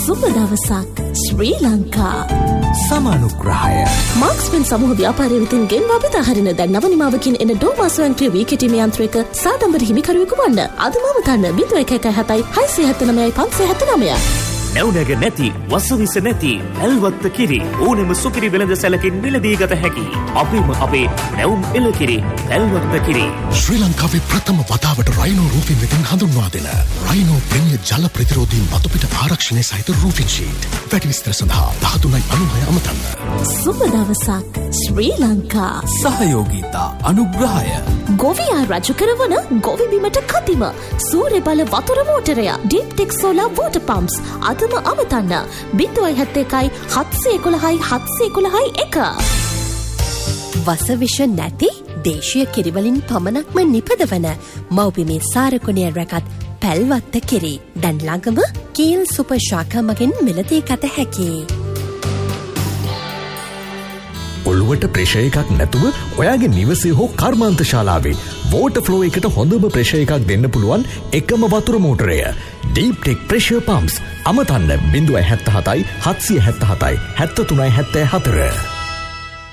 සුබ දවසක් ශ්‍රී ලංකා. සමානුග්‍රහය. මාක්ස්මෙන් සමූහ ව්‍යාපාරය වෙතින් ගෙන්වා බෙදා හරින දැන් නව නිමාවකින් එන ඩෝමා ස්වයංක්‍රීය වී කෙටීම යන්ත්‍රයක සාඩම්බර හිමිකරුවෙකු වන්න. අදම තන්න 0117 679 579. නැවුනග නැති වසවිස නැති පැල්වත්ත කිරි ඕනෙම සුකිරි වෙළඳ සැලකින් මිලදී ගත හැකි අපිම අපේ නැවුම් එළකිරි පැල්වත්ත කිරි. ශ්‍රී ලංකාවේ ප්‍රථම වතාවට රයිනෝ රූෆින් වෙතින් හඳුන්වා දෙන රයිනෝ ප්‍රීමියර් ජල ප්‍රතිරෝධී මතුපිට ආරක්ෂණය සහිත රූෆින් ෂීට්. වැඩි විස්තර සඳහා 1396 අමතන්න. සුබ දවසක් ශ්‍රී ලංකා. සහයෝගීතා අනුග්‍රහය. ගොවියා රජු කරවන ගොවි බිමට කතිම සූර්ය බල වතුර මෝටරය ඩීප් ටෙක් සෝලාර් වෝටර් පම්ප්ස් අදම අමතන්න 071 711 711 1. වසවිෂ නැති දේශීය කිරිවලින් පමණක්ම නිපදවන මව්බිමේ සාරකුණය රැකත් පැල්වත්ත කිරි දැන් ළඟම කීල් සුපර් ශාඛා මගින් මිලදී ගත හැකියි. ඔළුවට ප්‍රෙෂර් එකක් නැතුව ඔයාගේ නිවසේ හෝ කර්මාන්ත ශාලාවේ වෝටර් ෆ්ලෝ එකට හොඳම ප්‍රෙෂර් එකක් දෙන්න පුළුවන් එකම වතුර මෝටරය ඩීප් ටෙක් ප්‍රෙෂර් පම්ප්ස්. අමතන්න 077 777 73 74.